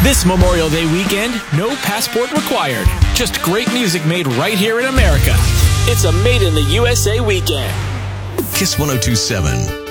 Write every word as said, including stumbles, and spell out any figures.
This Memorial Day weekend, no passport required. Just great music made right here in America. It's a Made in the U S A weekend. Kiss one oh two point seven.